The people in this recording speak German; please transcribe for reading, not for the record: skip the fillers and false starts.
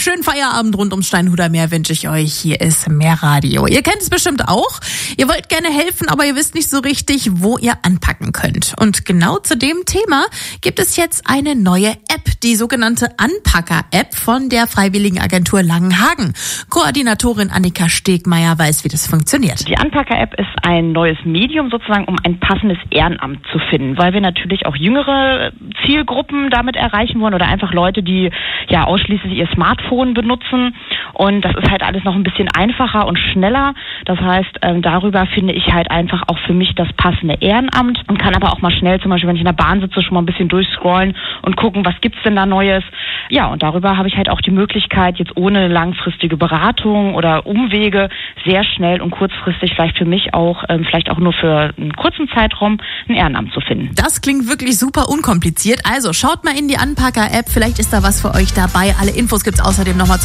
Schönen Feierabend rund ums Steinhuder Meer wünsche ich euch. Hier ist Meerradio. Ihr kennt es bestimmt auch. Ihr wollt gerne helfen, aber ihr wisst nicht so richtig, wo ihr anpacken könnt. Und genau zu dem Thema gibt es jetzt eine neue App, die sogenannte Anpacker-App von der Freiwilligenagentur Langenhagen. Koordinatorin Annika Stegmeier weiß, wie das funktioniert. Die Anpacker-App ist ein neues Medium sozusagen, um ein passendes Ehrenamt zu finden, weil wir natürlich auch jüngere Zielgruppen damit erreichen wollen oder einfach Leute, die ja ausschließlich ihr Smartphone benutzen. Und das ist halt alles noch ein bisschen einfacher und schneller. Das heißt, darüber finde ich halt einfach auch für mich das passende Ehrenamt und kann aber auch mal schnell, zum Beispiel, wenn ich in der Bahn sitze, schon mal ein bisschen durchscrollen und gucken, was gibt's denn da Neues. Ja, und darüber habe ich halt auch die Möglichkeit, jetzt ohne langfristige Beratung oder Umwege sehr schnell und kurzfristig vielleicht für mich auch, vielleicht auch nur für einen kurzen Zeitraum, ein Ehrenamt zu finden. Das klingt wirklich super unkompliziert. Also schaut mal in die Anpacker-App, vielleicht ist da was für euch dabei. Alle Infos gibt's außerdem nochmal